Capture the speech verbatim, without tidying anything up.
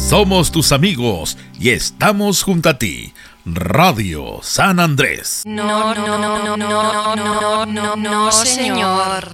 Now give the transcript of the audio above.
Somos tus amigos y estamos junto a ti. Radio San Andrés. No, no, no, no, no, no, no, no, no, señor.